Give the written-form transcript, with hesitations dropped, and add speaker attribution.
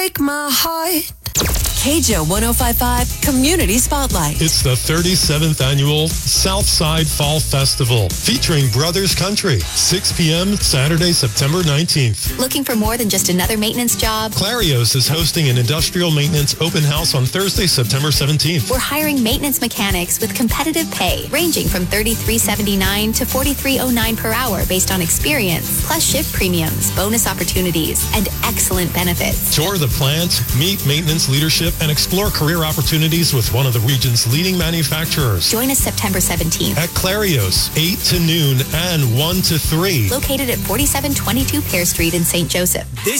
Speaker 1: break my heart.
Speaker 2: KJO 105.5 Community Spotlight.
Speaker 3: It's the 37th annual Southside Fall Festival featuring Brothers Country, 6 p.m. Saturday, September 19th.
Speaker 4: Looking for more than just another maintenance job?
Speaker 3: Clarios is hosting an industrial maintenance open house on Thursday, September 17th.
Speaker 4: We're hiring maintenance mechanics with competitive pay ranging from $33.79 to $43.09 per hour based on experience, plus shift premiums, bonus opportunities, and excellent benefits.
Speaker 3: Tour the plant, meet maintenance leadership, and explore career opportunities with one of the region's leading manufacturers.
Speaker 4: Join us September 17th
Speaker 3: at Clarios, 8 to noon and 1 to 3.
Speaker 4: Located at 4722 Pear Street in St. Joseph.
Speaker 1: This